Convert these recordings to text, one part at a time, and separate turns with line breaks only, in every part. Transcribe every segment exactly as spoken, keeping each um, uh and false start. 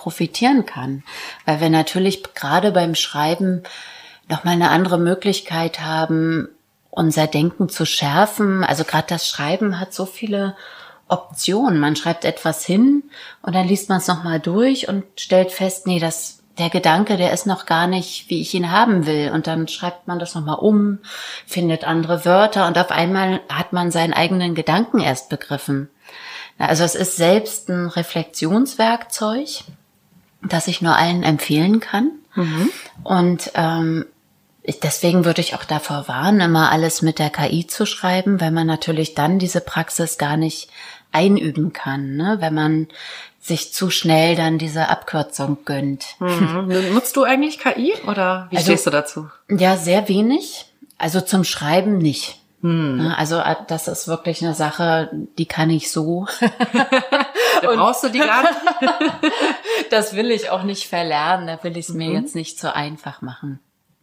profitieren kann. Weil wir natürlich gerade beim Schreiben nochmal eine andere Möglichkeit haben, unser Denken zu schärfen. Also gerade das Schreiben hat so viele Optionen. Man schreibt etwas hin und dann liest man es nochmal durch und stellt fest, nee, das der Gedanke, der ist noch gar nicht, wie ich ihn haben will. Und dann schreibt man das nochmal um, findet andere Wörter und auf einmal hat man seinen eigenen Gedanken erst begriffen. Also es ist selbst ein Reflexionswerkzeug, das ich nur allen empfehlen kann. Mhm. Und ähm, deswegen würde ich auch davor warnen, immer alles mit der K I zu schreiben, weil man natürlich dann diese Praxis gar nicht einüben kann, ne? Wenn man sich zu schnell dann diese Abkürzung gönnt.
Mhm. Nutzt du eigentlich K I oder wie also, stehst du dazu?
Ja, sehr wenig. Also zum Schreiben nicht. Hm. Also das ist wirklich eine Sache, die kann ich so.
Da brauchst du die gar nicht.
Das will ich auch nicht verlernen, da will ich es mir mhm. jetzt nicht so einfach machen.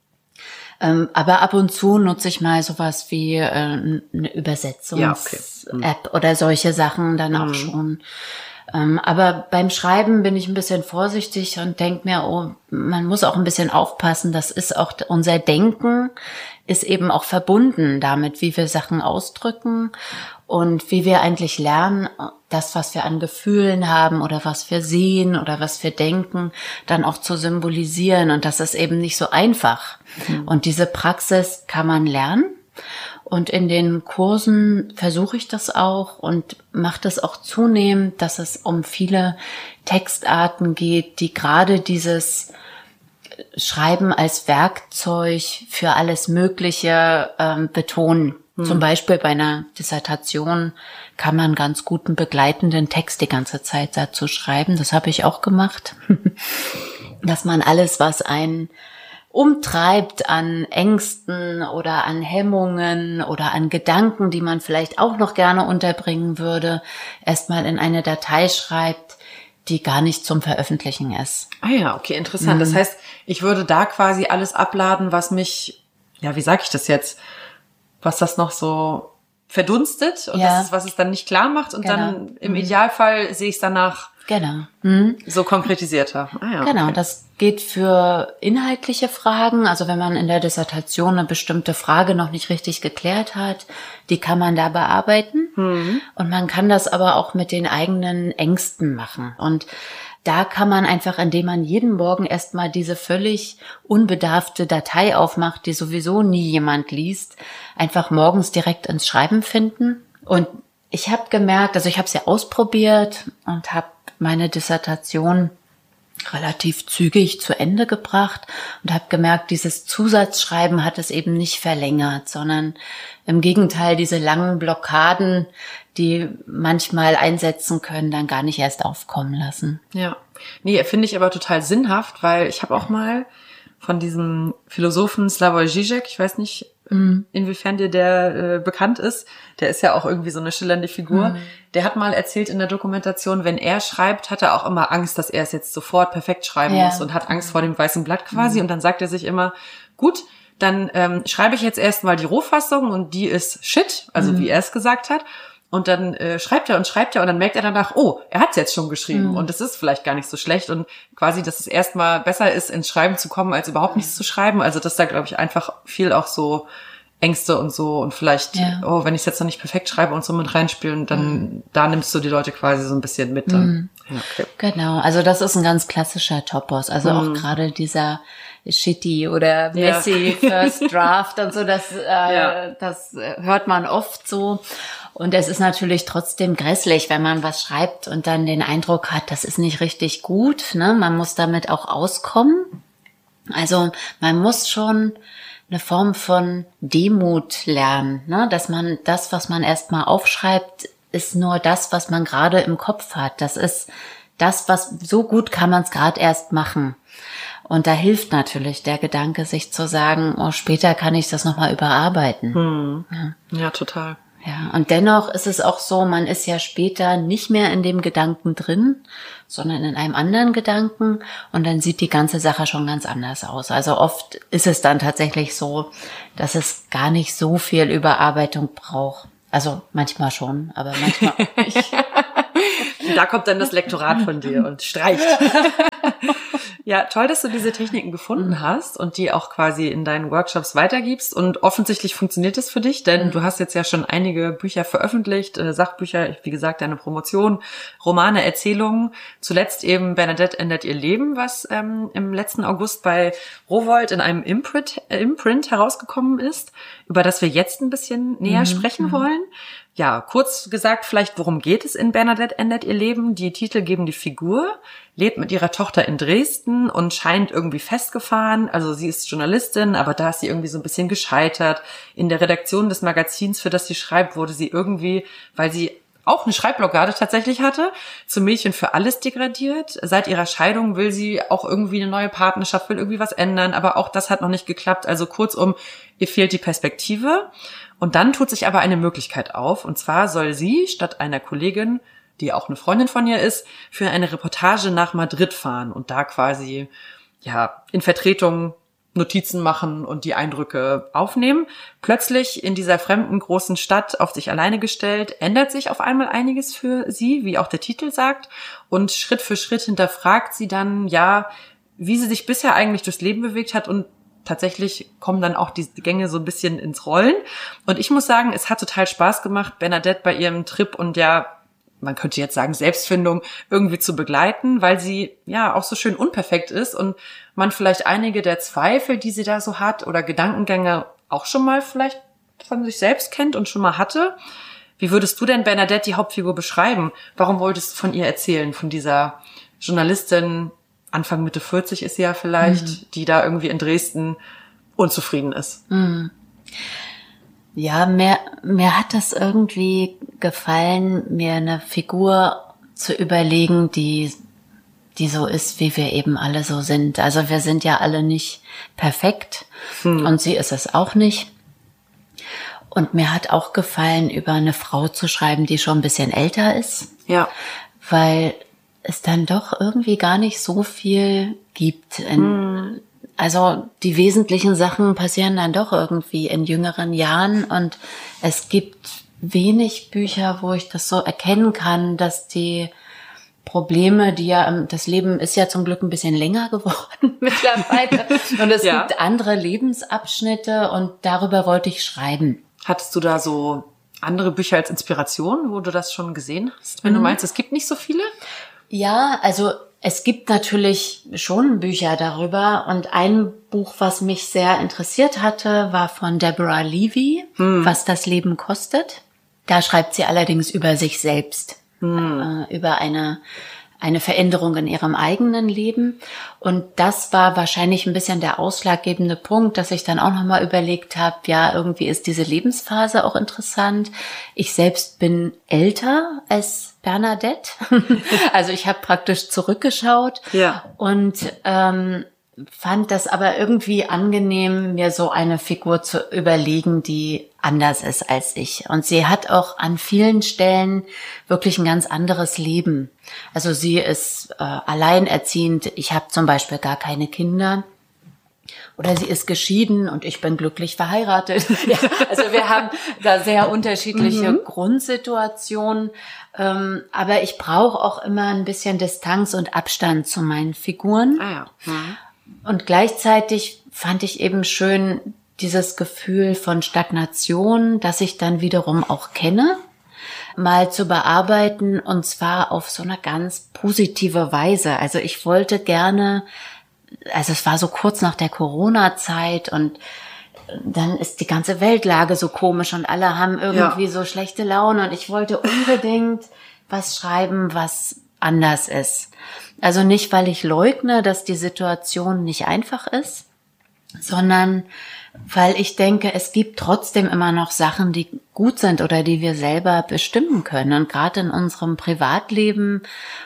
Ähm, aber ab und zu nutze ich mal sowas wie äh, eine Übersetzungs-App ja, okay. mhm. oder solche Sachen dann auch mhm. schon. Ähm, aber beim Schreiben bin ich ein bisschen vorsichtig und denke mir, oh, man muss auch ein bisschen aufpassen, das ist auch unser Denken ist eben auch verbunden damit, wie wir Sachen ausdrücken und wie wir eigentlich lernen, das, was wir an Gefühlen haben oder was wir sehen oder was wir denken, dann auch zu symbolisieren. Und das ist eben nicht so einfach. Mhm. Und diese Praxis kann man lernen. Und in den Kursen versuche ich das auch und mache das auch zunehmend, dass es um viele Textarten geht, die gerade dieses Schreiben als Werkzeug für alles Mögliche ähm, betonen. Hm. Zum Beispiel bei einer Dissertation kann man ganz guten begleitenden Text die ganze Zeit dazu schreiben. Das habe ich auch gemacht. Dass man alles, was einen umtreibt an Ängsten oder an Hemmungen oder an Gedanken, die man vielleicht auch noch gerne unterbringen würde, erstmal in eine Datei schreibt, die gar nicht zum Veröffentlichen ist.
Ah ja, okay, interessant. Mhm. Das heißt, ich würde da quasi alles abladen, was mich, ja, wie sage ich das jetzt, was das noch so verdunstet und
ja.
das ist, was es dann nicht klar macht und
genau.
dann im
mhm.
Idealfall sehe ich es danach
genau. Mhm.
so konkretisierter. Ah ja,
genau,
okay.
Das geht für inhaltliche Fragen. Also wenn man in der Dissertation eine bestimmte Frage noch nicht richtig geklärt hat, die kann man da bearbeiten. Mhm. Und man kann das aber auch mit den eigenen Ängsten machen. Und da kann man einfach, indem man jeden Morgen erstmal diese völlig unbedarfte Datei aufmacht, die sowieso nie jemand liest, einfach morgens direkt ins Schreiben finden. Und ich habe gemerkt, also ich habe es ja ausprobiert und habe meine Dissertation relativ zügig zu Ende gebracht und habe gemerkt, dieses Zusatzschreiben hat es eben nicht verlängert, sondern im Gegenteil diese langen Blockaden, die manchmal einsetzen können, dann gar nicht erst aufkommen lassen.
Ja, nee, finde ich aber total sinnhaft, weil ich habe auch mal von diesem Philosophen Slavoj Žižek, ich weiß nicht, mm. inwiefern dir der äh, bekannt ist, der ist ja auch irgendwie so eine schillernde Figur, mm. der hat mal erzählt in der Dokumentation, wenn er schreibt, hat er auch immer Angst, dass er es jetzt sofort perfekt schreiben ja. muss und hat Angst vor dem weißen Blatt quasi mm. und dann sagt er sich immer, gut, dann ähm, schreibe ich jetzt erstmal die Rohfassung und die ist shit, also mm. wie er es gesagt hat. Und dann äh, schreibt er und schreibt er und dann merkt er danach, oh, er hat es jetzt schon geschrieben mhm. und das ist vielleicht gar nicht so schlecht und quasi, dass es erstmal besser ist, ins Schreiben zu kommen, als überhaupt nichts zu schreiben. Also dass da, glaube ich, einfach viel auch so Ängste und so und vielleicht, ja. oh, wenn ich es jetzt noch nicht perfekt schreibe und so mit reinspielen, dann mhm. da nimmst du die Leute quasi so ein bisschen mit. Dann.
Mhm. Ja, okay. Genau, also das ist ein ganz klassischer Topos. Also mhm. auch gerade dieser Shitty oder Messy ja. First Draft und so, das, äh, ja. das hört man oft so. Und es ist natürlich trotzdem grässlich, wenn man was schreibt und dann den Eindruck hat, das ist nicht richtig gut, ne? Man muss damit auch auskommen. Also man muss schon eine Form von Demut lernen, ne? Dass man das, was man erstmal aufschreibt, ist nur das, was man gerade im Kopf hat. Das ist das, was so gut kann man es gerade erst machen. Und da hilft natürlich der Gedanke, sich zu sagen, oh, später kann ich das nochmal überarbeiten.
Hm. Ja. ja, total.
Ja, und dennoch ist es auch so, man ist ja später nicht mehr in dem Gedanken drin, sondern in einem anderen Gedanken und dann sieht die ganze Sache schon ganz anders aus. Also oft ist es dann tatsächlich so, dass es gar nicht so viel Überarbeitung braucht. Also manchmal schon, aber manchmal auch nicht.
Da kommt dann das Lektorat von dir und streicht. Ja, toll, dass du diese Techniken gefunden mhm. hast und die auch quasi in deinen Workshops weitergibst. Und offensichtlich funktioniert es für dich, denn mhm. du hast jetzt ja schon einige Bücher veröffentlicht, äh, Sachbücher, wie gesagt, deine Promotion, Romane, Erzählungen. Zuletzt eben Bernadette ändert ihr Leben, was ähm, im letzten August bei Rowohlt in einem Imprint, äh, Imprint herausgekommen ist, über das wir jetzt ein bisschen näher mhm. sprechen mhm. wollen. Ja, kurz gesagt, vielleicht, worum geht es in Bernadette ändert ihr Leben? Die Titel geben die Figur, lebt mit ihrer Tochter in Dresden und scheint irgendwie festgefahren. Also sie ist Journalistin, aber da ist sie irgendwie so ein bisschen gescheitert. In der Redaktion des Magazins, für das sie schreibt, wurde sie irgendwie, weil sie auch eine Schreibblockade tatsächlich hatte, zum Mädchen für alles degradiert. Seit ihrer Scheidung will sie auch irgendwie eine neue Partnerschaft, will irgendwie was ändern, aber auch das hat noch nicht geklappt. Also kurzum, ihr fehlt die Perspektive. Und dann tut sich aber eine Möglichkeit auf. Und zwar soll sie statt einer Kollegin, die auch eine Freundin von ihr ist, für eine Reportage nach Madrid fahren und da quasi ja in Vertretung Notizen machen und die Eindrücke aufnehmen. Plötzlich in dieser fremden großen Stadt auf sich alleine gestellt, ändert sich auf einmal einiges für sie, wie auch der Titel sagt. Und Schritt für Schritt hinterfragt sie dann, ja, wie sie sich bisher eigentlich durchs Leben bewegt hat und tatsächlich kommen dann auch die Gänge so ein bisschen ins Rollen. Und ich muss sagen, es hat total Spaß gemacht, Bernadette bei ihrem Trip und ja, man könnte jetzt sagen Selbstfindung irgendwie zu begleiten, weil sie ja auch so schön unperfekt ist und man vielleicht einige der Zweifel, die sie da so hat oder Gedankengänge auch schon mal vielleicht von sich selbst kennt und schon mal hatte. Wie würdest du denn Bernadette, die Hauptfigur, beschreiben? Warum wolltest du von ihr erzählen, von dieser Journalistin, Anfang Mitte vierzig ist sie ja vielleicht, mhm. die da irgendwie in Dresden unzufrieden ist?
Mhm. Ja, mir, mir hat das irgendwie gefallen, mir eine Figur zu überlegen, die, die so ist, wie wir eben alle so sind. Also wir sind ja alle nicht perfekt hm. und sie ist es auch nicht. Und mir hat auch gefallen, über eine Frau zu schreiben, die schon ein bisschen älter ist. Ja. Weil es dann doch irgendwie gar nicht so viel gibt. In, hm. Also die wesentlichen Sachen passieren dann doch irgendwie in jüngeren Jahren und es gibt wenig Bücher, wo ich das so erkennen kann, dass die Probleme, die ja, das Leben ist ja zum Glück ein bisschen länger geworden mittlerweile und es ja. gibt andere Lebensabschnitte und darüber wollte ich schreiben.
Hattest du da so andere Bücher als Inspiration, wo du das schon gesehen hast? Wenn mhm. du meinst, es gibt nicht so viele?
Ja, also es gibt natürlich schon Bücher darüber und ein Buch, was mich sehr interessiert hatte, war von Deborah Levy, hm. Was das Leben kostet. Da schreibt sie allerdings über sich selbst, hm. äh, über eine eine Veränderung in ihrem eigenen Leben. Und das war wahrscheinlich ein bisschen der ausschlaggebende Punkt, dass ich dann auch nochmal überlegt habe, ja, irgendwie ist diese Lebensphase auch interessant. Ich selbst bin älter als Bernadette. Also ich habe praktisch zurückgeschaut ja. und ähm, fand das aber irgendwie angenehm, mir so eine Figur zu überlegen, die anders ist als ich. Und sie hat auch an vielen Stellen wirklich ein ganz anderes Leben. Also sie ist äh, alleinerziehend. Ich habe zum Beispiel gar keine Kinder. Oder sie ist geschieden und ich bin glücklich verheiratet. Ja, also wir haben da sehr unterschiedliche mhm. Grundsituationen. Ähm, aber ich brauche auch immer ein bisschen Distanz und Abstand zu meinen Figuren. Ah ja. Mhm. Und gleichzeitig fand ich eben schön dieses Gefühl von Stagnation, das ich dann wiederum auch kenne, mal zu bearbeiten und zwar auf so eine ganz positive Weise. Also ich wollte gerne, also es war so kurz nach der Corona-Zeit und dann ist die ganze Weltlage so komisch und alle haben irgendwie ja. so schlechte Laune und ich wollte unbedingt was schreiben, was anders ist. Also nicht, weil ich leugne, dass die Situation nicht einfach ist, sondern weil ich denke, es gibt trotzdem immer noch Sachen, die gut sind oder die wir selber bestimmen können. Und gerade in unserem Privatleben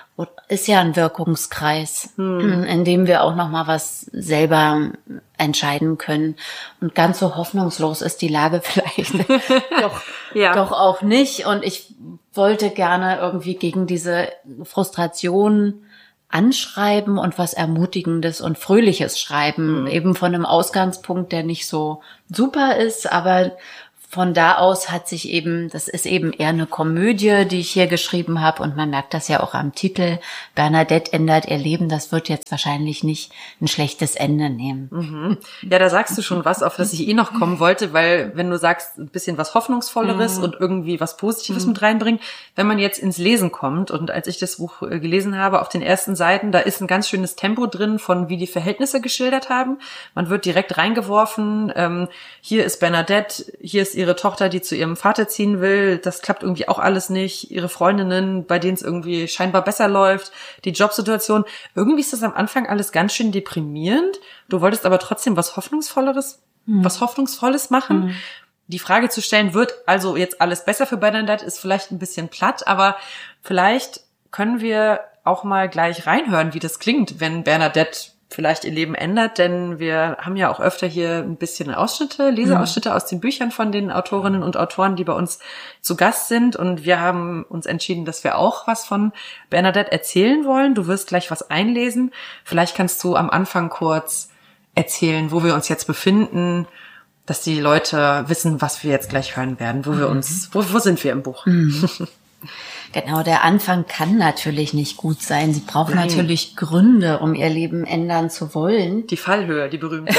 ist ja ein Wirkungskreis, hm. in dem wir auch noch mal was selber entscheiden können. Und ganz so hoffnungslos ist die Lage vielleicht doch, ja. doch auch nicht. Und ich wollte gerne irgendwie gegen diese Frustration anschreiben und was Ermutigendes und Fröhliches schreiben. Mhm. Eben von einem Ausgangspunkt, der nicht so super ist, aber von da aus hat sich eben, das ist eben eher eine Komödie, die ich hier geschrieben habe und man merkt das ja auch am Titel, Bernadette ändert ihr Leben, das wird jetzt wahrscheinlich nicht ein schlechtes Ende nehmen.
Mhm. Ja, da sagst du schon was, auf das ich eh noch kommen wollte, weil wenn du sagst, ein bisschen was Hoffnungsvolleres mhm. und irgendwie was Positives mhm. mit reinbringen, wenn man jetzt ins Lesen kommt und als ich das Buch gelesen habe, auf den ersten Seiten, da ist ein ganz schönes Tempo drin von wie die Verhältnisse geschildert haben. Man wird direkt reingeworfen, ähm, hier ist Bernadette, hier ist ihre Tochter, die zu ihrem Vater ziehen will, das klappt irgendwie auch alles nicht, ihre Freundinnen, bei denen es irgendwie scheinbar besser läuft, die Jobsituation, irgendwie ist das am Anfang alles ganz schön deprimierend, du wolltest aber trotzdem was Hoffnungsvolleres, hm. was Hoffnungsvolles machen. Hm. Die Frage zu stellen, wird also jetzt alles besser für Bernadette, ist vielleicht ein bisschen platt, aber vielleicht können wir auch mal gleich reinhören, wie das klingt, wenn Bernadette vielleicht ihr Leben ändert, denn wir haben ja auch öfter hier ein bisschen Ausschnitte, Leseausschnitte mhm. aus den Büchern von den Autorinnen und Autoren, die bei uns zu Gast sind und wir haben uns entschieden, dass wir auch was von Bernadette erzählen wollen. Du wirst gleich was einlesen. Vielleicht kannst du am Anfang kurz erzählen, wo wir uns jetzt befinden, dass die Leute wissen, was wir jetzt gleich hören werden, wo mhm. wir uns, wo, wo sind wir im Buch?
Mhm. Genau, der Anfang kann natürlich nicht gut sein. Sie braucht Nein. natürlich Gründe, um ihr Leben ändern zu wollen.
Die Fallhöhe, die berühmte.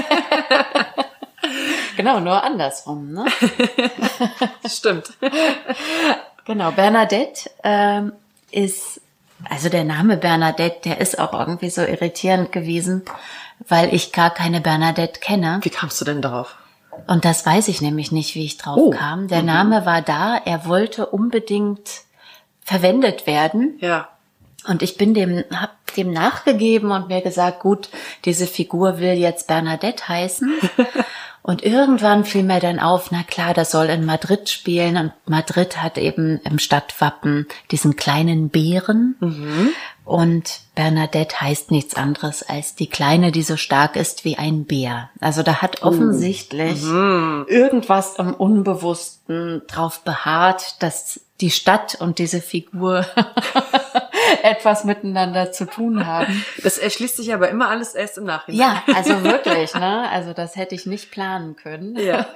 Genau, nur andersrum, ne?
Stimmt.
Genau, Bernadette ähm, ist, also der Name Bernadette, der ist auch irgendwie so irritierend gewesen, weil ich gar keine Bernadette kenne.
Wie kamst du denn darauf?
Und das weiß ich nämlich nicht, wie ich drauf oh. kam. Der mhm. Name war da, er wollte unbedingt verwendet werden.
Ja.
Und ich bin dem, hab dem nachgegeben und mir gesagt, gut, diese Figur will jetzt Bernadette heißen. Und irgendwann fiel mir dann auf, na klar, das soll in Madrid spielen. Und Madrid hat eben im Stadtwappen diesen kleinen Bären.
Mhm.
Und Bernadette heißt nichts anderes als die Kleine, die so stark ist wie ein Bär. Also da hat offensichtlich
uh. mhm.
irgendwas im Unbewussten drauf beharrt, dass die Stadt und diese Figur etwas miteinander zu tun haben.
Das erschließt sich aber immer alles erst im Nachhinein.
Ja, also wirklich, ne? Also das hätte ich nicht planen können.
Ja.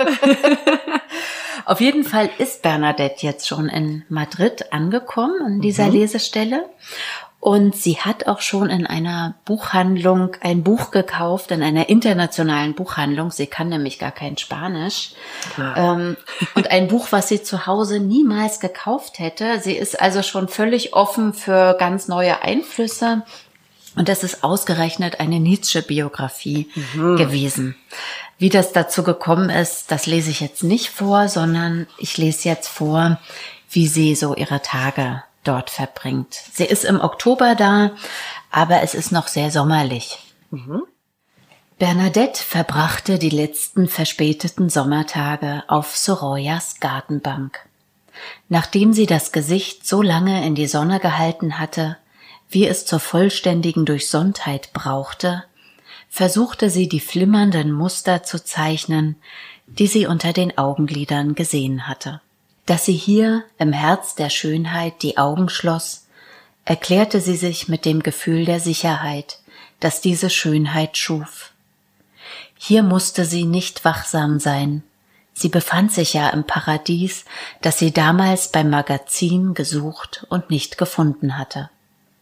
Auf jeden Fall ist Bernadette jetzt schon in Madrid angekommen, an dieser mhm. Lesestelle. Und sie hat auch schon in einer Buchhandlung ein Buch gekauft, in einer internationalen Buchhandlung. Sie kann nämlich gar kein Spanisch. Ähm, und ein Buch, was sie zu Hause niemals gekauft hätte. Sie ist also schon völlig offen für ganz neue Einflüsse. Und das ist ausgerechnet eine Nietzsche-Biografie mhm. gewesen. Wie das dazu gekommen ist, das lese ich jetzt nicht vor, sondern ich lese jetzt vor, wie sie so ihre Tage dort verbringt. Sie ist im Oktober da, aber es ist noch sehr sommerlich.
Mhm.
Bernadette verbrachte die letzten verspäteten Sommertage auf Soroyas Gartenbank. Nachdem sie das Gesicht so lange in die Sonne gehalten hatte, wie es zur vollständigen Durchsonntheit brauchte, versuchte sie die flimmernden Muster zu zeichnen, die sie unter den Augenlidern gesehen hatte. Dass sie hier im Herz der Schönheit die Augen schloss, erklärte sie sich mit dem Gefühl der Sicherheit, das diese Schönheit schuf. Hier musste sie nicht wachsam sein. Sie befand sich ja im Paradies, das sie damals beim Magazin gesucht und nicht gefunden hatte.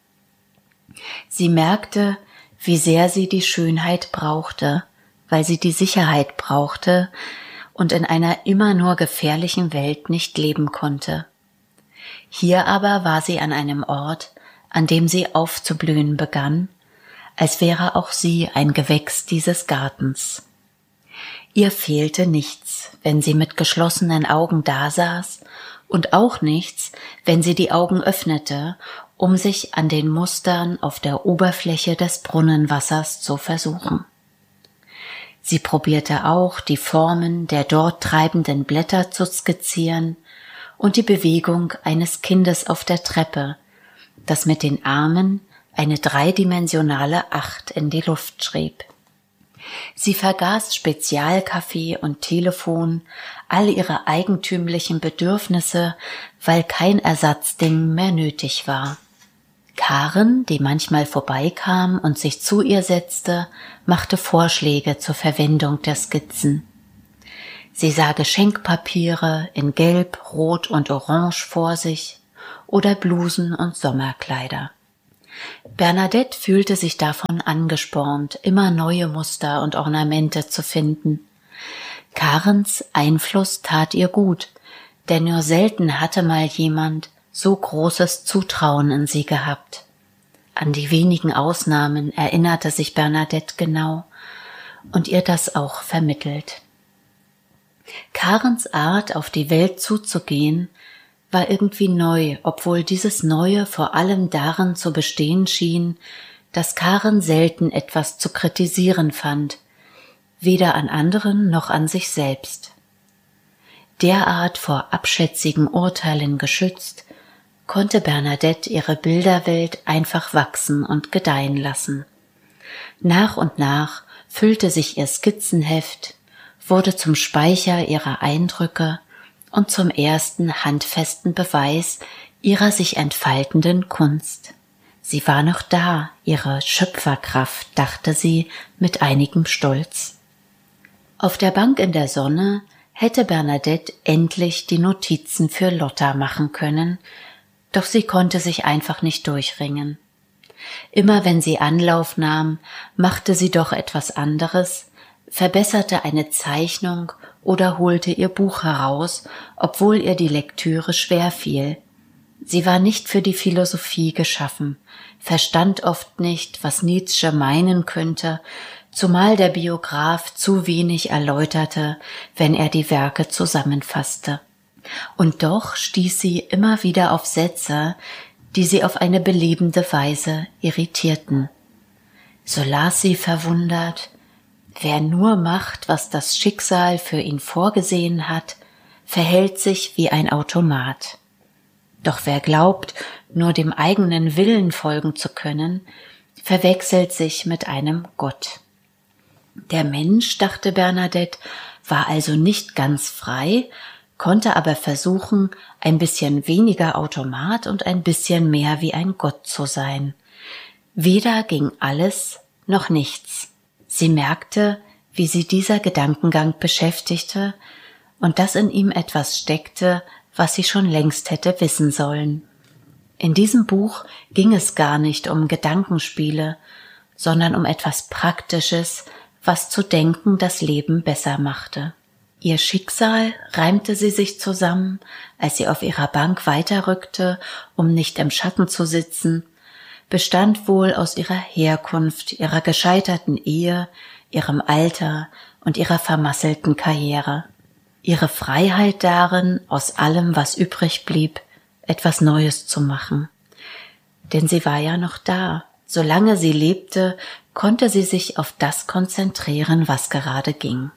Sie merkte, wie sehr sie die Schönheit brauchte, weil sie die Sicherheit brauchte, und in einer immer nur gefährlichen Welt nicht leben konnte. Hier aber war sie an einem Ort, an dem sie aufzublühen begann, als wäre auch sie ein Gewächs dieses Gartens. Ihr fehlte nichts, wenn sie mit geschlossenen Augen dasaß, und auch nichts, wenn sie die Augen öffnete, um sich an den Mustern auf der Oberfläche des Brunnenwassers zu versuchen. Sie probierte auch, die Formen der dort treibenden Blätter zu skizzieren und die Bewegung eines Kindes auf der Treppe, das mit den Armen eine dreidimensionale Acht in die Luft schrieb. Sie vergaß Spezialkaffee und Telefon, all ihre eigentümlichen Bedürfnisse, weil kein Ersatzding mehr nötig war. Karen, die manchmal vorbeikam und sich zu ihr setzte, machte Vorschläge zur Verwendung der Skizzen. Sie sah Geschenkpapiere in Gelb, Rot und Orange vor sich oder Blusen und Sommerkleider. Bernadette fühlte sich davon angespornt, immer neue Muster und Ornamente zu finden. Karens Einfluss tat ihr gut, denn nur selten hatte mal jemand so großes Zutrauen in sie gehabt. An die wenigen Ausnahmen erinnerte sich Bernadette genau und ihr das auch vermittelt. Karens Art, auf die Welt zuzugehen, war irgendwie neu, obwohl dieses Neue vor allem darin zu bestehen schien, dass Karen selten etwas zu kritisieren fand, weder an anderen noch an sich selbst. Derart vor abschätzigen Urteilen geschützt, konnte Bernadette ihre Bilderwelt einfach wachsen und gedeihen lassen. Nach und nach füllte sich ihr Skizzenheft, wurde zum Speicher ihrer Eindrücke und zum ersten handfesten Beweis ihrer sich entfaltenden Kunst. Sie war noch da, ihre Schöpferkraft, dachte sie mit einigem Stolz. Auf der Bank in der Sonne hätte Bernadette endlich die Notizen für Lotta machen können, doch sie konnte sich einfach nicht durchringen. Immer wenn sie Anlauf nahm, machte sie doch etwas anderes, verbesserte eine Zeichnung oder holte ihr Buch heraus, obwohl ihr die Lektüre schwer fiel. Sie war nicht für die Philosophie geschaffen, verstand oft nicht, was Nietzsche meinen könnte, zumal der Biograf zu wenig erläuterte, wenn er die Werke zusammenfasste. Und doch stieß sie immer wieder auf Sätze, die sie auf eine belebende Weise irritierten. So las sie verwundert: Wer nur macht, was das Schicksal für ihn vorgesehen hat, verhält sich wie ein Automat. Doch wer glaubt, nur dem eigenen Willen folgen zu können, verwechselt sich mit einem Gott. Der Mensch, dachte Bernadette, war also nicht ganz frei, konnte aber versuchen, ein bisschen weniger Automat und ein bisschen mehr wie ein Gott zu sein. Weder ging alles noch nichts. Sie merkte, wie sie dieser Gedankengang beschäftigte und dass in ihm etwas steckte, was sie schon längst hätte wissen sollen. In diesem Buch ging es gar nicht um Gedankenspiele, sondern um etwas Praktisches, was zu denken das Leben besser machte. Ihr Schicksal reimte sie sich zusammen, als sie auf ihrer Bank weiterrückte, um nicht im Schatten zu sitzen, bestand wohl aus ihrer Herkunft, ihrer gescheiterten Ehe, ihrem Alter und ihrer vermasselten Karriere. Ihre Freiheit darin, aus allem, was übrig blieb, etwas Neues zu machen. Denn sie war ja noch da. Solange sie lebte, konnte sie sich auf das konzentrieren, was gerade ging.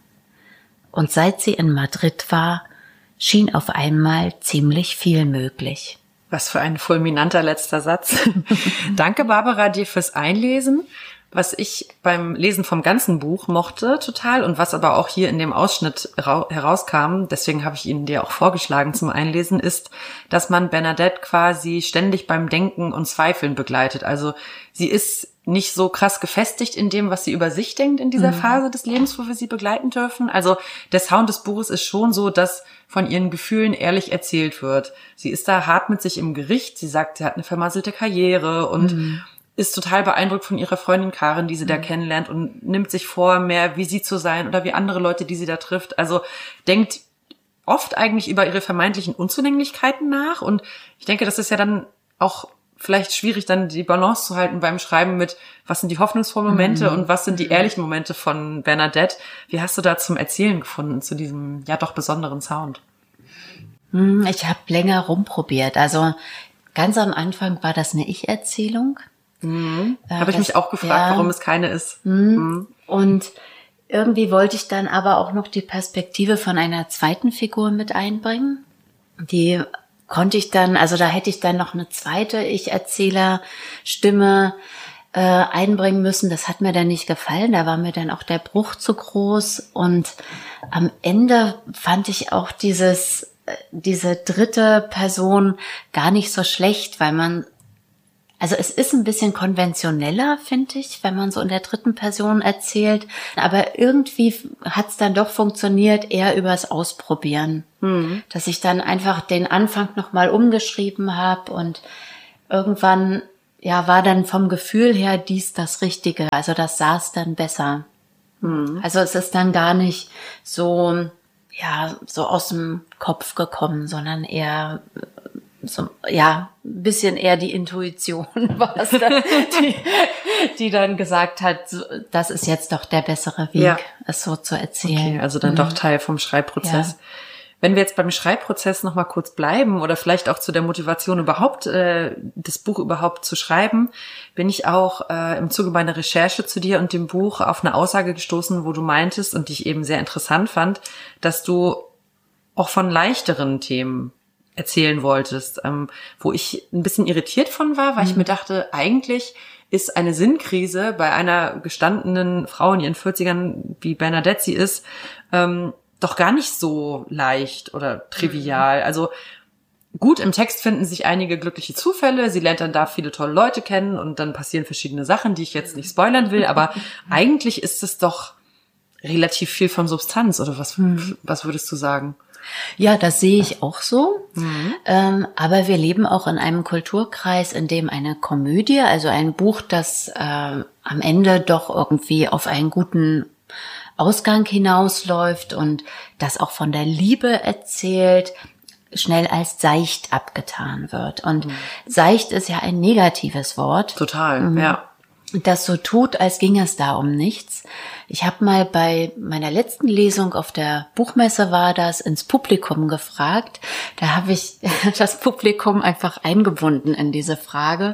Und seit sie in Madrid war, schien auf einmal ziemlich viel möglich.
Was für ein fulminanter letzter Satz. Danke, Barbara, dir fürs Einlesen. Was ich beim Lesen vom ganzen Buch mochte total und was aber auch hier in dem Ausschnitt herauskam, deswegen habe ich ihn dir auch vorgeschlagen zum Einlesen, ist, dass man Bernadette quasi ständig beim Denken und Zweifeln begleitet. Also sie ist nicht so krass gefestigt in dem, was sie über sich denkt in dieser mhm. Phase des Lebens, wo wir sie begleiten dürfen. Also der Sound des Buches ist schon so, dass von ihren Gefühlen ehrlich erzählt wird. Sie ist da hart mit sich im Gericht. Sie sagt, sie hat eine vermasselte Karriere und mhm. ist total beeindruckt von ihrer Freundin Karen, die sie mhm. da kennenlernt und nimmt sich vor, mehr wie sie zu sein oder wie andere Leute, die sie da trifft. Also denkt oft eigentlich über ihre vermeintlichen Unzulänglichkeiten nach. Und ich denke, das ist ja dann auch vielleicht schwierig, dann die Balance zu halten beim Schreiben mit, was sind die hoffnungsvollen Momente mhm. und was sind die ehrlichen Momente von Bernadette. Wie hast du da zum Erzählen gefunden, zu diesem ja doch besonderen Sound?
Ich habe länger rumprobiert. Also ganz am Anfang war das eine Ich-Erzählung.
Mhm. Äh, Habe ich mich auch gefragt, ja, warum es keine ist.
Mhm. Und irgendwie wollte ich dann aber auch noch die Perspektive von einer zweiten Figur mit einbringen. Die konnte ich dann, also da hätte ich dann noch eine zweite Ich-Erzähler-Stimme äh, einbringen müssen. Das hat mir dann nicht gefallen. Da war mir dann auch der Bruch zu groß. Und am Ende fand ich auch dieses, diese dritte Person gar nicht so schlecht, weil man also es ist ein bisschen konventioneller, finde ich, wenn man so in der dritten Person erzählt. Aber irgendwie hat es dann doch funktioniert, eher übers Ausprobieren. Mhm. Dass ich dann einfach den Anfang nochmal umgeschrieben habe und irgendwann, ja, war dann vom Gefühl her dies das Richtige. Also das saß dann besser. Mhm. Also es ist dann gar nicht so, ja, so aus dem Kopf gekommen, sondern eher so, ja, ein bisschen eher die Intuition war es dann, die, die dann gesagt hat, das ist jetzt doch der bessere Weg, ja. es so zu erzählen.
Okay, also dann mhm. doch Teil vom Schreibprozess. Ja. Wenn wir jetzt beim Schreibprozess noch mal kurz bleiben oder vielleicht auch zu der Motivation überhaupt, äh, das Buch überhaupt zu schreiben, bin ich auch äh, im Zuge meiner Recherche zu dir und dem Buch auf eine Aussage gestoßen, wo du meintest und die ich eben sehr interessant fand, dass du auch von leichteren Themen erzählen wolltest, ähm, wo ich ein bisschen irritiert von war, weil mhm. ich mir dachte, eigentlich ist eine Sinnkrise bei einer gestandenen Frau in ihren vierzigern, wie Bernadette sie ist, ähm, doch gar nicht so leicht oder trivial. Mhm. Also gut, im Text finden sich einige glückliche Zufälle, sie lernt dann da viele tolle Leute kennen und dann passieren verschiedene Sachen, die ich jetzt nicht spoilern will, aber eigentlich ist es doch relativ viel von Substanz, oder was, mhm. was würdest du sagen?
Ja, das sehe ich auch so. Mhm. Ähm, aber wir leben auch in einem Kulturkreis, in dem eine Komödie, also ein Buch, das äh, am Ende doch irgendwie auf einen guten Ausgang hinausläuft und das auch von der Liebe erzählt, schnell als seicht abgetan wird. Und mhm. seicht ist ja ein negatives Wort.
Total, mhm. ja.
Das so tut, als ginge es da um nichts. Ich habe mal bei meiner letzten Lesung auf der Buchmesse war das ins Publikum gefragt. Da habe ich das Publikum einfach eingebunden in diese Frage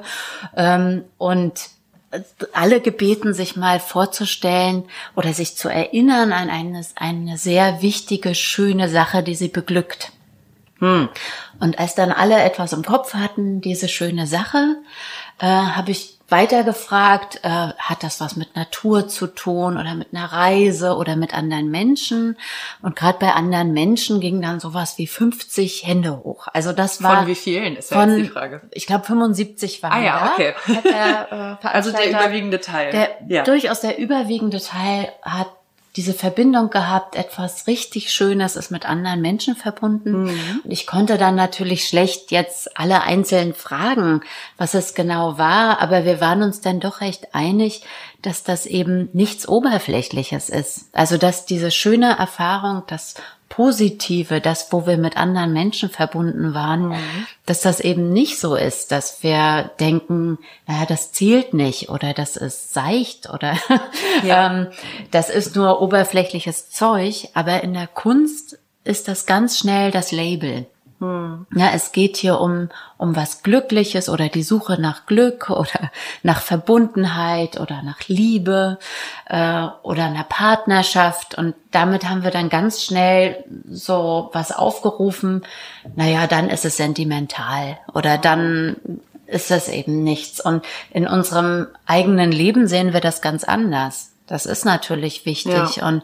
und alle gebeten, sich mal vorzustellen oder sich zu erinnern an eine, eine sehr wichtige, schöne Sache, die sie beglückt. Hm. Und als dann alle etwas im Kopf hatten, diese schöne Sache, äh, habe ich weiter gefragt, äh, hat das was mit Natur zu tun oder mit einer Reise oder mit anderen Menschen? Und gerade bei anderen Menschen ging dann sowas wie fünfzig Hände hoch. Also das war
von wie vielen ist ja von, jetzt die Frage.
Ich glaube fünfundsiebzig waren
ah, ja,
da.
Okay.
Hat der, äh,
also der überwiegende Teil.
Der,
ja.
Durchaus der überwiegende Teil hat diese Verbindung gehabt, etwas richtig Schönes ist mit anderen Menschen verbunden. Mhm. Und ich konnte dann natürlich schlecht jetzt alle einzeln fragen, was es genau war, aber wir waren uns dann doch recht einig, dass das eben nichts Oberflächliches ist. Also dass diese schöne Erfahrung, das Positive, das, wo wir mit anderen Menschen verbunden waren, mhm. dass das eben nicht so ist, dass wir denken, naja, das zählt nicht oder das ist seicht oder ja. ähm, das ist nur oberflächliches Zeug, aber in der Kunst ist das ganz schnell das Label. Hm. Ja, es geht hier um um was Glückliches oder die Suche nach Glück oder nach Verbundenheit oder nach Liebe äh, oder einer Partnerschaft und damit haben wir dann ganz schnell so was aufgerufen. Naja, dann ist es sentimental oder dann ist es eben nichts und in unserem eigenen Leben sehen wir das ganz anders. Das ist natürlich wichtig ja. und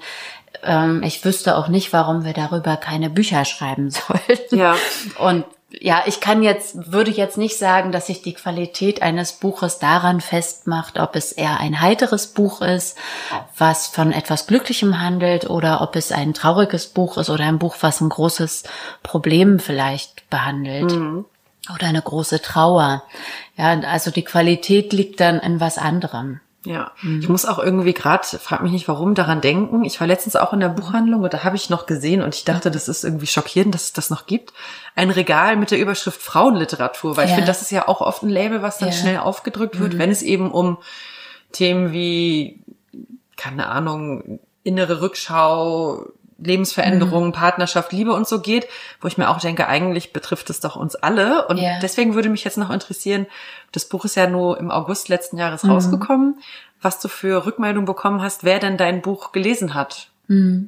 ich wüsste auch nicht, warum wir darüber keine Bücher schreiben sollten. Ja. Und ja, ich kann jetzt, würde jetzt nicht sagen, dass sich die Qualität eines Buches daran festmacht, ob es eher ein heiteres Buch ist, was von etwas Glücklichem handelt, oder ob es ein trauriges Buch ist oder ein Buch, was ein großes Problem vielleicht behandelt. Mhm. Oder eine große Trauer. Ja, also die Qualität liegt dann in was anderem.
Ja, mhm. ich muss auch irgendwie gerade, frag mich nicht warum, daran denken. Ich war letztens auch in der Buchhandlung und da habe ich noch gesehen und ich dachte, das ist irgendwie schockierend, dass es das noch gibt. Ein Regal mit der Überschrift Frauenliteratur, weil ja. ich finde, das ist ja auch oft ein Label, was dann ja. schnell aufgedrückt wird, mhm. wenn es eben um Themen wie, keine Ahnung, innere Rückschau, Lebensveränderung, mhm. Partnerschaft, Liebe und so geht, wo ich mir auch denke, eigentlich betrifft es doch uns alle. Und ja. deswegen würde mich jetzt noch interessieren, das Buch ist ja nur im August letzten Jahres mhm. rausgekommen, was du für Rückmeldung bekommen hast, wer denn dein Buch gelesen hat.
Mhm.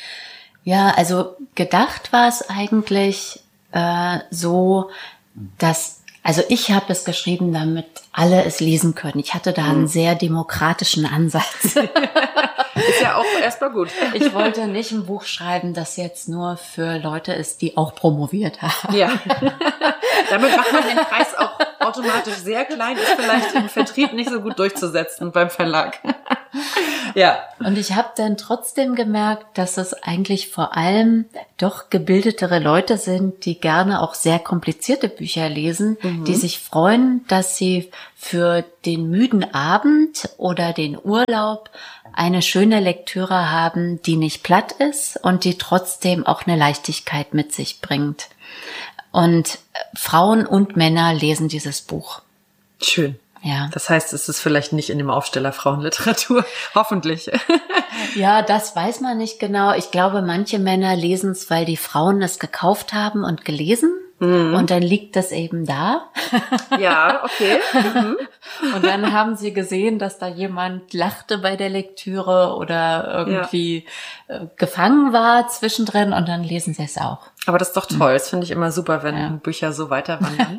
Ja, also gedacht war es eigentlich äh, so, dass Also ich habe es geschrieben, damit alle es lesen können. Ich hatte da einen mhm. sehr demokratischen Ansatz.
Ist ja auch erstmal gut.
Ich wollte nicht ein Buch schreiben, das jetzt nur für Leute ist, die auch promoviert haben.
Ja. Damit macht man den Preis auch automatisch sehr klein ist vielleicht im Vertrieb nicht so gut durchzusetzen beim Verlag. Ja.
Und ich habe dann trotzdem gemerkt, dass es eigentlich vor allem doch gebildetere Leute sind, die gerne auch sehr komplizierte Bücher lesen, mhm. die sich freuen, dass sie für den müden Abend oder den Urlaub eine schöne Lektüre haben, die nicht platt ist und die trotzdem auch eine Leichtigkeit mit sich bringt. Und Frauen und Männer lesen dieses Buch.
Schön.
Ja.
Das heißt, es ist vielleicht nicht in dem Aufsteller Frauenliteratur. Hoffentlich.
Ja, das weiß man nicht genau. Ich glaube, manche Männer lesen es, weil die Frauen es gekauft haben und gelesen. Mhm. Und dann liegt das eben da.
Ja, okay. Mhm.
Und dann haben sie gesehen, dass da jemand lachte bei der Lektüre oder irgendwie ja. gefangen war zwischendrin und dann lesen sie es auch.
Aber das ist doch toll. Das finde ich immer super, wenn ja. Bücher so weiter wandern.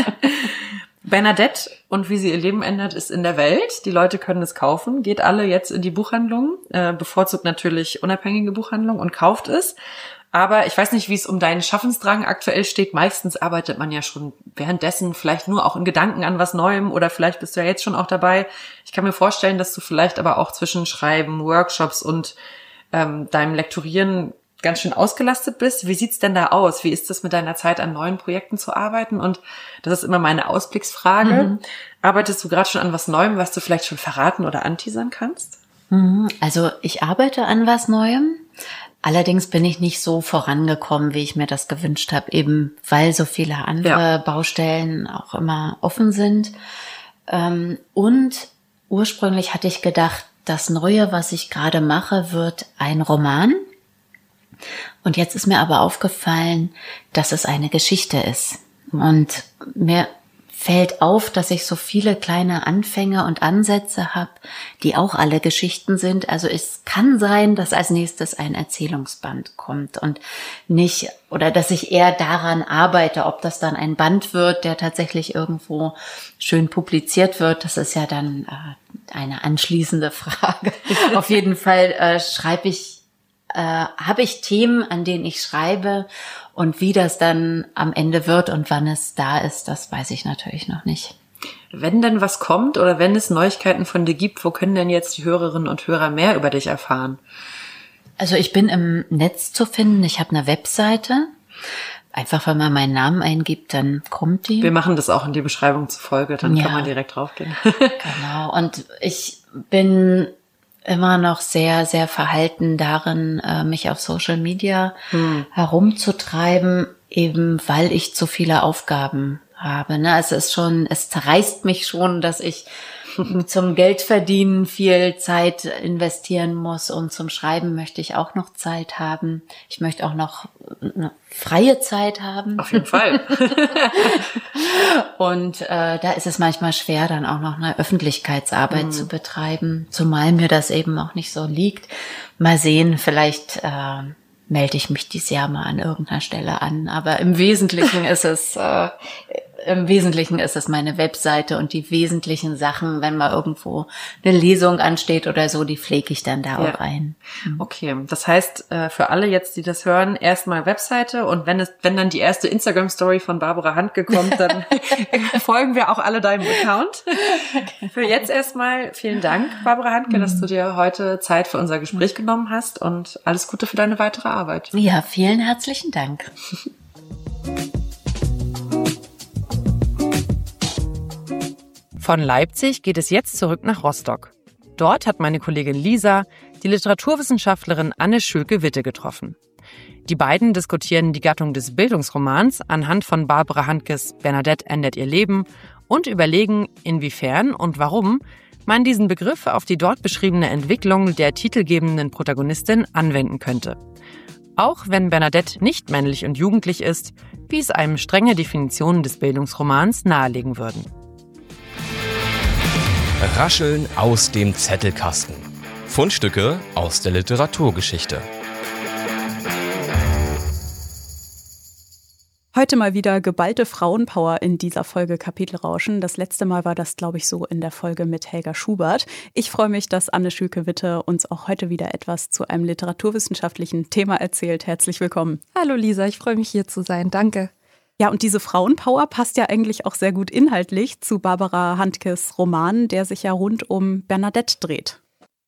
Bernadette und wie sie ihr Leben ändert, ist in der Welt. Die Leute können es kaufen. Geht alle jetzt in die Buchhandlung, äh, bevorzugt natürlich unabhängige Buchhandlung und kauft es. Aber ich weiß nicht, wie es um deinen Schaffensdrang aktuell steht. Meistens arbeitet man ja schon währenddessen vielleicht nur auch in Gedanken an was Neuem oder vielleicht bist du ja jetzt schon auch dabei. Ich kann mir vorstellen, dass du vielleicht aber auch zwischen Schreiben, Workshops und ähm, deinem Lektorieren ganz schön ausgelastet bist. Wie sieht's denn da aus? Wie ist es mit deiner Zeit an neuen Projekten zu arbeiten? Und das ist immer meine Ausblicksfrage. Mhm. Arbeitest du gerade schon an was Neuem, was du vielleicht schon verraten oder anteasern kannst?
Also ich arbeite an was Neuem. Allerdings bin ich nicht so vorangekommen, wie ich mir das gewünscht habe, eben weil so viele andere ja. Baustellen auch immer offen sind. Und ursprünglich hatte ich gedacht, das Neue, was ich gerade mache, wird ein Roman. Und jetzt ist mir aber aufgefallen, dass es eine Geschichte ist. Und mir fällt auf, dass ich so viele kleine Anfänge und Ansätze habe, die auch alle Geschichten sind. Also es kann sein, dass als nächstes ein Erzählungsband kommt und nicht, oder dass ich eher daran arbeite, ob das dann ein Band wird, der tatsächlich irgendwo schön publiziert wird. Das ist ja dann äh, eine anschließende Frage. Auf jeden Fall äh, schreibe ich Äh, habe ich Themen, an denen ich schreibe und wie das dann am Ende wird und wann es da ist, das weiß ich natürlich noch nicht.
Wenn denn was kommt oder wenn es Neuigkeiten von dir gibt, wo können denn jetzt die Hörerinnen und Hörer mehr über dich erfahren?
Also ich bin im Netz zu finden, ich habe eine Webseite. Einfach, wenn man meinen Namen eingibt, dann kommt die.
Wir machen das auch in die Beschreibung zur Folge, dann ja. kann man direkt draufgehen.
Genau, und ich bin immer noch sehr, sehr verhalten darin, mich auf Social Media hm. herumzutreiben, eben weil ich zu viele Aufgaben habe. Ne? Also es ist schon, es zerreißt mich schon, dass ich zum Geldverdienen viel Zeit investieren muss und zum Schreiben möchte ich auch noch Zeit haben. Ich möchte auch noch eine freie Zeit haben.
Auf jeden Fall.
Und äh, da ist es manchmal schwer, dann auch noch eine Öffentlichkeitsarbeit mhm. zu betreiben, zumal mir das eben auch nicht so liegt. Mal sehen, vielleicht äh, melde ich mich dieses Jahr mal an irgendeiner Stelle an. Aber im Wesentlichen ist es äh, im Wesentlichen ist es meine Webseite und die wesentlichen Sachen, wenn mal irgendwo eine Lesung ansteht oder so, die pflege ich dann da ja. auch ein.
Mhm. Okay, das heißt für alle jetzt, die das hören, erstmal Webseite und wenn es, wenn dann die erste Instagram-Story von Barbara Handke kommt, dann folgen wir auch alle deinem Account. Für jetzt erstmal vielen Dank, Barbara Handke, mhm. dass du dir heute Zeit für unser Gespräch genommen hast und alles Gute für deine weitere Arbeit.
Ja, vielen herzlichen Dank.
Von Leipzig geht es jetzt zurück nach Rostock. Dort hat meine Kollegin Lisa die Literaturwissenschaftlerin Anne Schülke-Witte getroffen. Die beiden diskutieren die Gattung des Bildungsromans anhand von Barbara Handkes Bernadette ändert ihr Leben und überlegen, inwiefern und warum man diesen Begriff auf die dort beschriebene Entwicklung der titelgebenden Protagonistin anwenden könnte. Auch wenn Bernadette nicht männlich und jugendlich ist, wie es einem strenge Definitionen des Bildungsromans nahelegen würden.
Rascheln aus dem Zettelkasten. Fundstücke aus der Literaturgeschichte.
Heute mal wieder geballte Frauenpower in dieser Folge Kapitelrauschen. Das letzte Mal war das, glaube ich, so in der Folge mit Helga Schubert. Ich freue mich, dass Anne Schülke-Witte uns auch heute wieder etwas zu einem literaturwissenschaftlichen Thema erzählt. Herzlich willkommen.
Hallo Lisa, ich freue mich hier zu sein. Danke.
Ja, und diese Frauenpower passt ja eigentlich auch sehr gut inhaltlich zu Barbara Handkes Roman, der sich ja rund um Bernadette dreht.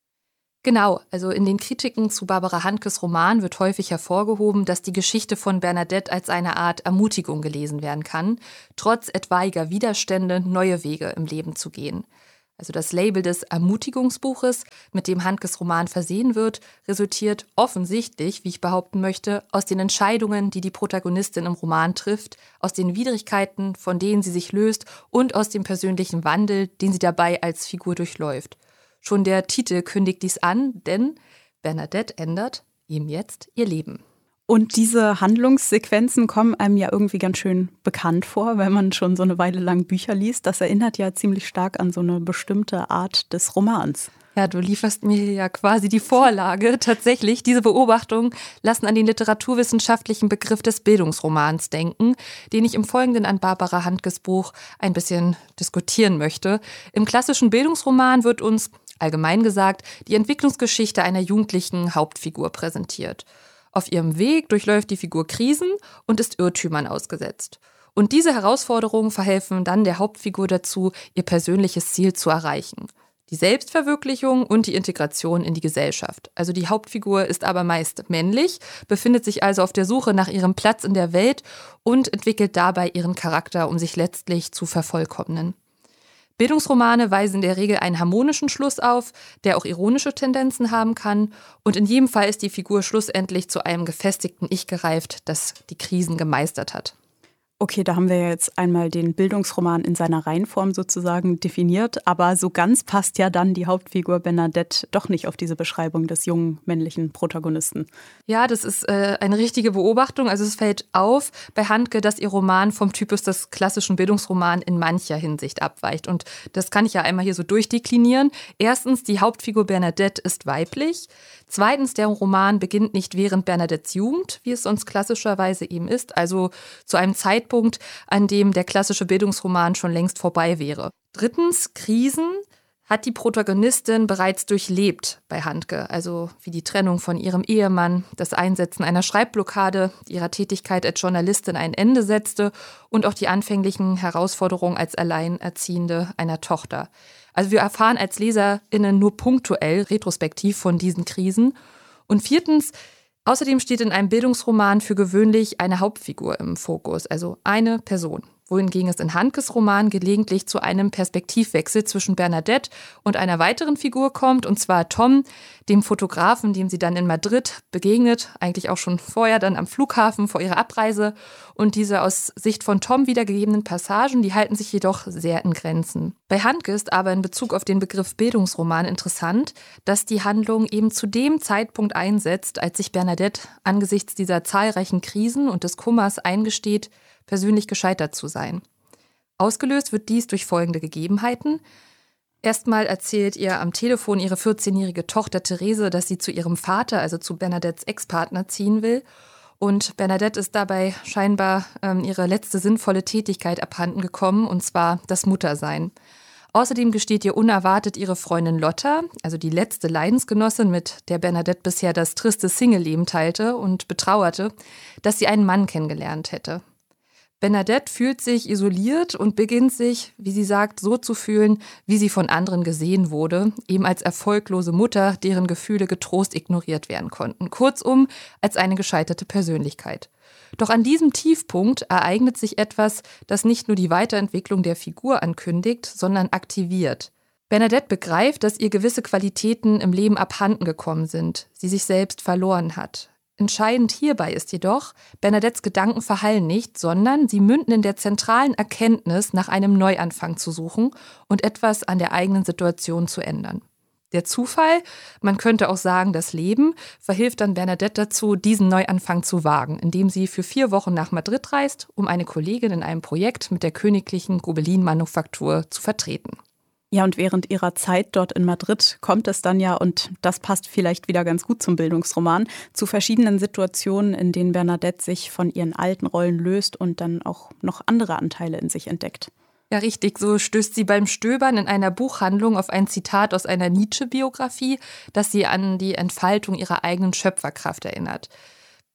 Genau, also in den Kritiken zu Barbara Handkes Roman wird häufig hervorgehoben, dass die Geschichte von Bernadette als eine Art Ermutigung gelesen werden kann, trotz etwaiger Widerstände neue Wege im Leben zu gehen. Also das Label des Ermutigungsbuches, mit dem Handkes Roman versehen wird, resultiert offensichtlich, wie ich behaupten möchte, aus den Entscheidungen, die die Protagonistin im Roman trifft, aus den Widrigkeiten, von denen sie sich löst und aus dem persönlichen Wandel, den sie dabei als Figur durchläuft. Schon der Titel kündigt dies an, denn Bernadette ändert ihm jetzt ihr Leben.
Und diese Handlungssequenzen kommen einem ja irgendwie ganz schön bekannt vor, wenn man schon so eine Weile lang Bücher liest. Das erinnert ja ziemlich stark an so eine bestimmte Art des Romans.
Ja, du lieferst mir ja quasi die Vorlage. Tatsächlich, diese Beobachtungen lassen an den literaturwissenschaftlichen Begriff des Bildungsromans denken, den ich im Folgenden an Barbara Handkes Buch ein bisschen diskutieren möchte. Im klassischen Bildungsroman wird uns, allgemein gesagt, die Entwicklungsgeschichte einer jugendlichen Hauptfigur präsentiert. Auf ihrem Weg durchläuft die Figur Krisen und ist Irrtümern ausgesetzt. Und diese Herausforderungen verhelfen dann der Hauptfigur dazu, ihr persönliches Ziel zu erreichen. Die Selbstverwirklichung und die Integration in die Gesellschaft. Also die Hauptfigur ist aber meist männlich, befindet sich also auf der Suche nach ihrem Platz in der Welt und entwickelt dabei ihren Charakter, um sich letztlich zu vervollkommnen. Bildungsromane weisen in der Regel einen harmonischen Schluss auf, der auch ironische Tendenzen haben kann. Und in jedem Fall ist die Figur schlussendlich zu einem gefestigten Ich gereift, das die Krisen gemeistert hat.
Okay, da haben wir jetzt einmal den Bildungsroman in seiner Reihenform sozusagen definiert, aber so ganz passt ja dann die Hauptfigur Bernadette doch nicht auf diese Beschreibung des jungen männlichen Protagonisten.
Ja, das ist äh, eine richtige Beobachtung. Also es fällt auf bei Handke, dass ihr Roman vom Typus des klassischen Bildungsromans in mancher Hinsicht abweicht. Und das kann ich ja einmal hier so durchdeklinieren. Erstens, die Hauptfigur Bernadette ist weiblich. Zweitens, der Roman beginnt nicht während Bernadettes Jugend, wie es sonst klassischerweise eben ist, also zu einem Zeitpunkt, an dem der klassische Bildungsroman schon längst vorbei wäre. Drittens, Krisen hat die Protagonistin bereits durchlebt bei Handke, also wie die Trennung von ihrem Ehemann, das Einsetzen einer Schreibblockade, die ihrer Tätigkeit als Journalistin ein Ende setzte und auch die anfänglichen Herausforderungen als Alleinerziehende einer Tochter. Also wir erfahren als LeserInnen nur punktuell, retrospektiv von diesen Krisen. Und viertens, außerdem steht in einem Bildungsroman für gewöhnlich eine Hauptfigur im Fokus, also eine Person. Wohingegen es in Handkes Roman gelegentlich zu einem Perspektivwechsel zwischen Bernadette und einer weiteren Figur kommt, und zwar Tom, dem Fotografen, dem sie dann in Madrid begegnet, eigentlich auch schon vorher dann am Flughafen vor ihrer Abreise. Und diese aus Sicht von Tom wiedergegebenen Passagen, die halten sich jedoch sehr in Grenzen. Bei Handke ist aber in Bezug auf den Begriff Bildungsroman interessant, dass die Handlung eben zu dem Zeitpunkt einsetzt, als sich Bernadette angesichts dieser zahlreichen Krisen und des Kummers eingesteht, persönlich gescheitert zu sein. Ausgelöst wird dies durch folgende Gegebenheiten. Erstmal erzählt ihr am Telefon ihre vierzehnjährige Tochter Therese, dass sie zu ihrem Vater, also zu Bernadettes Ex-Partner, ziehen will. Und Bernadette ist dabei scheinbar ähm, ihre letzte sinnvolle Tätigkeit abhanden gekommen, und zwar das Muttersein. Außerdem gesteht ihr unerwartet ihre Freundin Lotta, also die letzte Leidensgenossin, mit der Bernadette bisher das triste Single-Leben teilte und betrauerte, dass sie einen Mann kennengelernt hätte. Bernadette fühlt sich isoliert und beginnt sich, wie sie sagt, so zu fühlen, wie sie von anderen gesehen wurde, eben als erfolglose Mutter, deren Gefühle getrost ignoriert werden konnten. Kurzum, als eine gescheiterte Persönlichkeit. Doch an diesem Tiefpunkt ereignet sich etwas, das nicht nur die Weiterentwicklung der Figur ankündigt, sondern aktiviert. Bernadette begreift, dass ihr gewisse Qualitäten im Leben abhanden gekommen sind, sie sich selbst verloren hat. Entscheidend hierbei ist jedoch, Bernadettes Gedanken verhallen nicht, sondern sie münden in der zentralen Erkenntnis, nach einem Neuanfang zu suchen und etwas an der eigenen Situation zu ändern. Der Zufall, man könnte auch sagen das Leben, verhilft dann Bernadette dazu, diesen Neuanfang zu wagen, indem sie für vier Wochen nach Madrid reist, um eine Kollegin in einem Projekt mit der Königlichen Gobelin-Manufaktur zu vertreten.
Ja, und während ihrer Zeit dort in Madrid kommt es dann ja, und das passt vielleicht wieder ganz gut zum Bildungsroman, zu verschiedenen Situationen, in denen Bernadette sich von ihren alten Rollen löst und dann auch noch andere Anteile in sich entdeckt.
Ja, richtig. So stößt sie beim Stöbern in einer Buchhandlung auf ein Zitat aus einer Nietzsche-Biografie, das sie an die Entfaltung ihrer eigenen Schöpferkraft erinnert.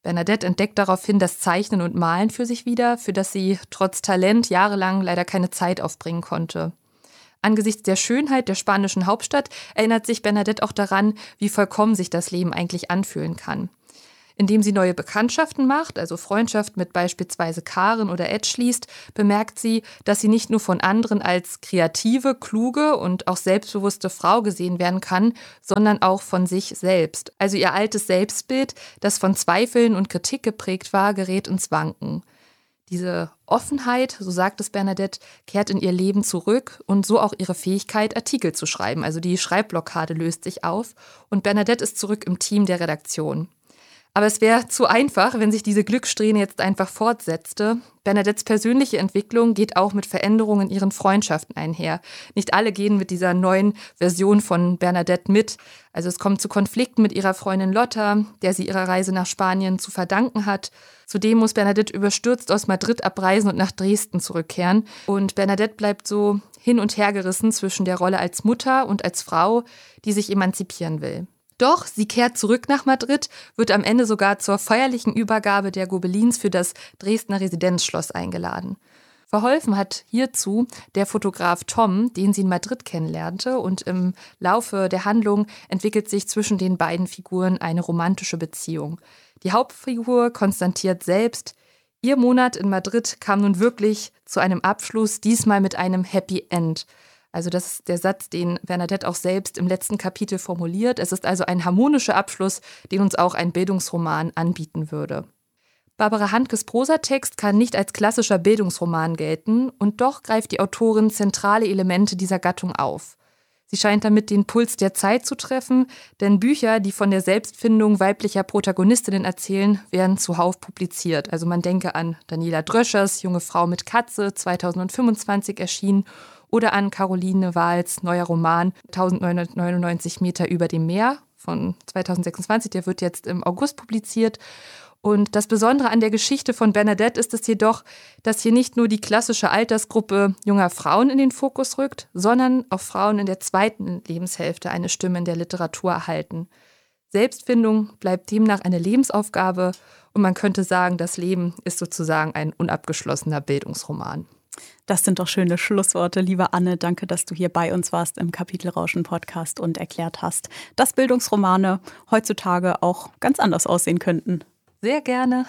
Bernadette entdeckt daraufhin das Zeichnen und Malen für sich wieder, für das sie trotz Talent jahrelang leider keine Zeit aufbringen konnte. Angesichts der Schönheit der spanischen Hauptstadt erinnert sich Bernadette auch daran, wie vollkommen sich das Leben eigentlich anfühlen kann. Indem sie neue Bekanntschaften macht, also Freundschaft mit beispielsweise Karen oder Ed schließt, bemerkt sie, dass sie nicht nur von anderen als kreative, kluge und auch selbstbewusste Frau gesehen werden kann, sondern auch von sich selbst. Also ihr altes Selbstbild, das von Zweifeln und Kritik geprägt war, gerät ins Wanken. Diese Offenheit, so sagt es Bernadette, kehrt in ihr Leben zurück und so auch ihre Fähigkeit, Artikel zu schreiben. Also die Schreibblockade löst sich auf und Bernadette ist zurück im Team der Redaktion. Aber es wäre zu einfach, wenn sich diese Glückssträhne jetzt einfach fortsetzte. Bernadettes persönliche Entwicklung geht auch mit Veränderungen in ihren Freundschaften einher. Nicht alle gehen mit dieser neuen Version von Bernadette mit. Also es kommt zu Konflikten mit ihrer Freundin Lotta, der sie ihre Reise nach Spanien zu verdanken hat. Zudem muss Bernadette überstürzt aus Madrid abreisen und nach Dresden zurückkehren. Und Bernadette bleibt so hin und her gerissen zwischen der Rolle als Mutter und als Frau, die sich emanzipieren will. Doch sie kehrt zurück nach Madrid, wird am Ende sogar zur feierlichen Übergabe der Gobelins für das Dresdner Residenzschloss eingeladen. Verholfen hat hierzu der Fotograf Tom, den sie in Madrid kennenlernte, und im Laufe der Handlung entwickelt sich zwischen den beiden Figuren eine romantische Beziehung. Die Hauptfigur konstatiert selbst, ihr Monat in Madrid kam nun wirklich zu einem Abschluss, diesmal mit einem Happy End. Also das ist der Satz, den Bernadette auch selbst im letzten Kapitel formuliert. Es ist also ein harmonischer Abschluss, den uns auch ein Bildungsroman anbieten würde. Barbara Handkes Prosatext kann nicht als klassischer Bildungsroman gelten und doch greift die Autorin zentrale Elemente dieser Gattung auf. Sie scheint damit den Puls der Zeit zu treffen, denn Bücher, die von der Selbstfindung weiblicher Protagonistinnen erzählen, werden zuhauf publiziert. Also man denke an Daniela Dröschers Junge Frau mit Katze, zweitausendfünfundzwanzig erschienen, oder an Caroline Wahls neuer Roman neunzehnhundertneunundneunzig Meter über dem Meer von zweitausendsechsundzwanzig, der wird jetzt im August publiziert. Und das Besondere an der Geschichte von Bernadette ist es jedoch, dass hier nicht nur die klassische Altersgruppe junger Frauen in den Fokus rückt, sondern auch Frauen in der zweiten Lebenshälfte eine Stimme in der Literatur erhalten. Selbstfindung bleibt demnach eine Lebensaufgabe und man könnte sagen, das Leben ist sozusagen ein unabgeschlossener Bildungsroman.
Das sind doch schöne Schlussworte, liebe Anne. Danke, dass du hier bei uns warst im Kapitelrauschen-Podcast und erklärt hast, dass Bildungsromane heutzutage auch ganz anders aussehen könnten.
Sehr gerne.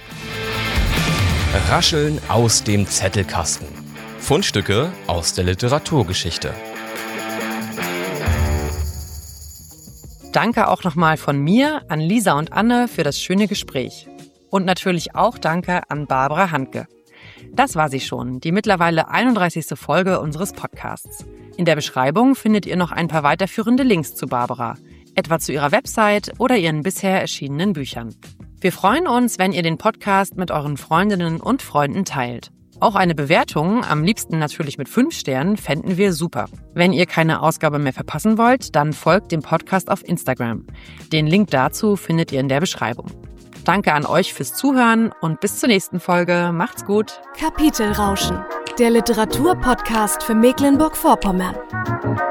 Rascheln aus dem Zettelkasten. Fundstücke aus der Literaturgeschichte.
Danke auch nochmal von mir an Lisa und Anne für das schöne Gespräch. Und natürlich auch danke an Barbara Handke. Das war sie schon, die mittlerweile einunddreißigste Folge unseres Podcasts. In der Beschreibung findet ihr noch ein paar weiterführende Links zu Barbara, etwa zu ihrer Website oder ihren bisher erschienenen Büchern. Wir freuen uns, wenn ihr den Podcast mit euren Freundinnen und Freunden teilt. Auch eine Bewertung, am liebsten natürlich mit fünf Sternen, fänden wir super. Wenn ihr keine Ausgabe mehr verpassen wollt, dann folgt dem Podcast auf Instagram. Den Link dazu findet ihr in der Beschreibung. Danke an euch fürs Zuhören und bis zur nächsten Folge. Macht's gut.
Kapitelrauschen, der Literaturpodcast für Mecklenburg-Vorpommern.